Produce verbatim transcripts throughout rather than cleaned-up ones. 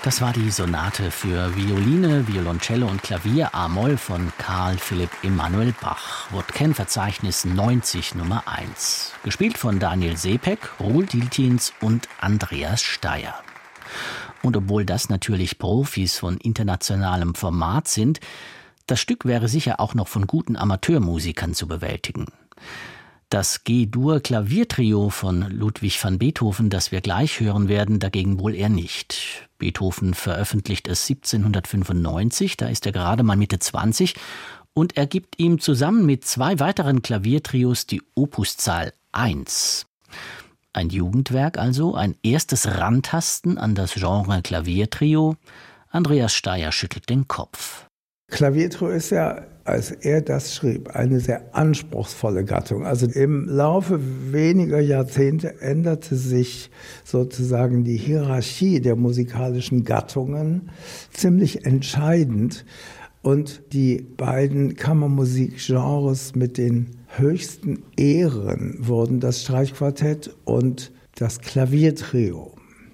Das war die Sonate für Violine, Violoncello und Klavier a-Moll von Carl Philipp Emanuel Bach, Wortkennverzeichnis neunzig Nummer eins. Gespielt von Daniel Sepek, Roel Dieltjens und Andreas Steyer. Und obwohl das natürlich Profis von internationalem Format sind, das Stück wäre sicher auch noch von guten Amateurmusikern zu bewältigen. Das G-Dur-Klaviertrio von Ludwig van Beethoven, das wir gleich hören werden, dagegen wohl eher nicht. Beethoven veröffentlicht es siebzehnhundertfünfundneunzig, da ist er gerade mal Mitte zwanzig, und er gibt ihm zusammen mit zwei weiteren Klaviertrios die Opuszahl eins. Ein Jugendwerk also, ein erstes Rantasten an das Genre Klaviertrio. Andreas Steyer schüttelt den Kopf. Klaviertrio ist ja, als er das schrieb, eine sehr anspruchsvolle Gattung. Also im Laufe weniger Jahrzehnte änderte sich sozusagen die Hierarchie der musikalischen Gattungen ziemlich entscheidend. Und die beiden Kammermusikgenres mit den höchsten Ehren wurden das Streichquartett und das Klaviertrio.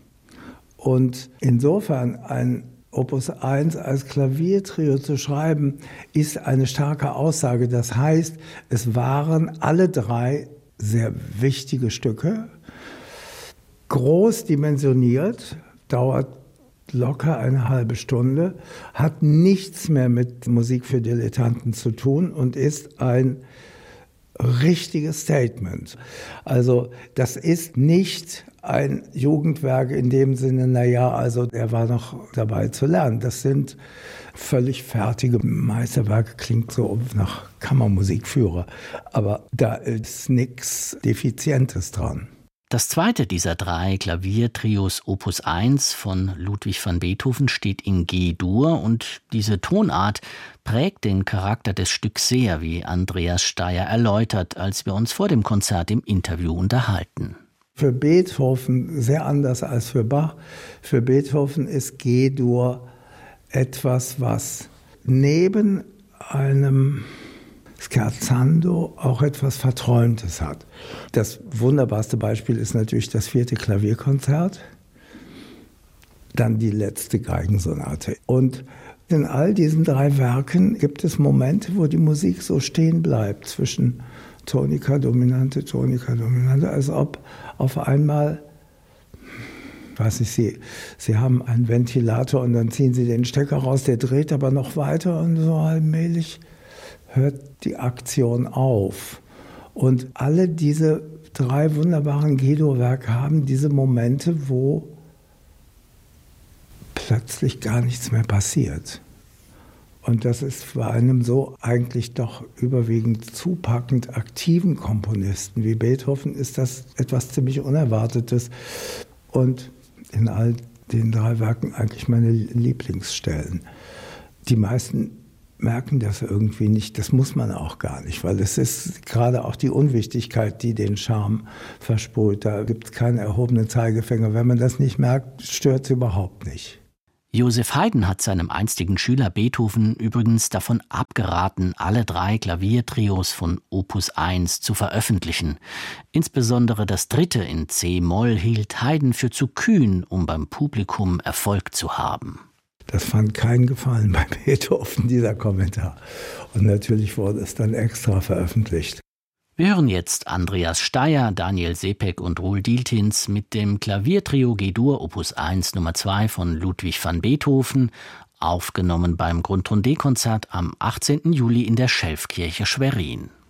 Und insofern ein Opus eins als Klaviertrio zu schreiben, ist eine starke Aussage. Das heißt, es waren alle drei sehr wichtige Stücke, groß dimensioniert, dauert locker eine halbe Stunde, hat nichts mehr mit Musik für Dilettanten zu tun und ist ein richtiges Statement. Also das ist nicht ein Jugendwerk in dem Sinne, naja, also er war noch dabei zu lernen. Das sind völlig fertige Meisterwerke, klingt so nach Kammermusikführer, aber da ist nichts Defizientes dran. Das zweite dieser drei Klaviertrios Opus eins von Ludwig van Beethoven steht in G-Dur und diese Tonart prägt den Charakter des Stücks sehr, wie Andreas Steyer erläutert, als wir uns vor dem Konzert im Interview unterhalten. Für Beethoven sehr anders als für Bach. Für Beethoven ist G-Dur etwas, was neben einem Scherzando auch etwas Verträumtes hat. Das wunderbarste Beispiel ist natürlich das vierte Klavierkonzert, dann die letzte Geigensonate. Und in all diesen drei Werken gibt es Momente, wo die Musik so stehen bleibt zwischen Tonika, Dominante, Tonika, Dominante, als ob auf einmal, weiß ich, Sie, Sie haben einen Ventilator und dann ziehen Sie den Stecker raus, der dreht aber noch weiter und so allmählich hört die Aktion auf. Und alle diese drei wunderbaren G-Dur-Werke haben diese Momente, wo plötzlich gar nichts mehr passiert. Und das ist bei einem so eigentlich doch überwiegend zupackend aktiven Komponisten wie Beethoven ist das etwas ziemlich Unerwartetes und in all den drei Werken eigentlich meine Lieblingsstellen. Die meisten merken das irgendwie nicht, das muss man auch gar nicht, weil es ist gerade auch die Unwichtigkeit, die den Charme versprüht. Da gibt es keinen erhobenen Zeigefinger. Wenn man das nicht merkt, stört es überhaupt nicht. Joseph Haydn hat seinem einstigen Schüler Beethoven übrigens davon abgeraten, alle drei Klaviertrios von Opus eins zu veröffentlichen. Insbesondere das dritte in C-Moll hielt Haydn für zu kühn, um beim Publikum Erfolg zu haben. Das fand keinen Gefallen bei Beethoven, dieser Kommentar. Und natürlich wurde es dann extra veröffentlicht. Wir hören jetzt Andreas Steyer, Daniel Sepek und Roel Dieltjens mit dem Klaviertrio G-Dur Opus eins Nummer zwei von Ludwig van Beethoven, aufgenommen beim Grundton-D-Konzert am achtzehnten Juli in der Schelfkirche Schwerin.